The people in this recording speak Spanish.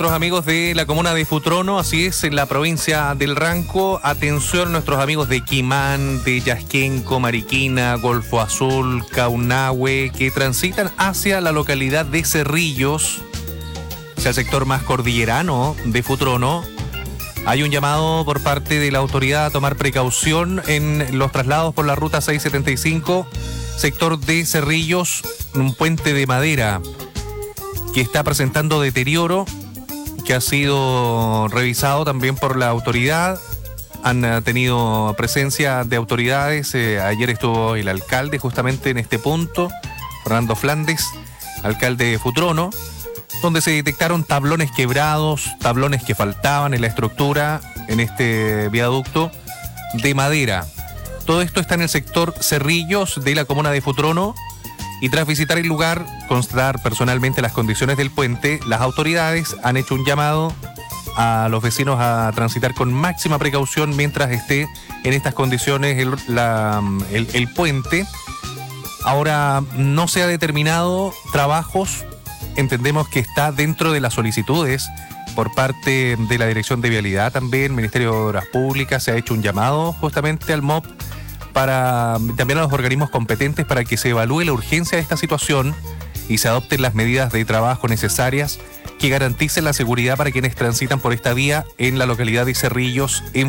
Nuestros amigos de la comuna de Futrono, así es, en la provincia del Ranco. Atención, nuestros amigos de Quimán, de Yasquenco, Mariquina, Golfo Azul, Caunahue, que transitan hacia la localidad de Cerrillos, hacia el sector más cordillerano de Futrono. Hay un llamado por parte de la autoridad a tomar precaución en los traslados por la ruta 675, sector de Cerrillos, un puente de madera que está presentando deterioro, que ha sido revisado también por la autoridad. Han tenido presencia de autoridades. Ayer estuvo el alcalde justamente en este punto, Fernando Flandes, alcalde de Futrono, donde se detectaron tablones quebrados, tablones que faltaban en la estructura, en este viaducto de madera. Todo esto está en el sector Cerrillos de la comuna de Futrono. Y tras visitar el lugar, constatar personalmente las condiciones del puente, las autoridades han hecho un llamado a los vecinos a transitar con máxima precaución mientras esté en estas condiciones el puente. Ahora no se ha determinado trabajos, entendemos que está dentro de las solicitudes por parte de la Dirección de Vialidad también, Ministerio de Obras Públicas. Se ha hecho un llamado justamente al MOP, también a los organismos competentes, para que se evalúe la urgencia de esta situación y se adopten las medidas de trabajo necesarias que garanticen la seguridad para quienes transitan por esta vía en la localidad de Cerrillos, en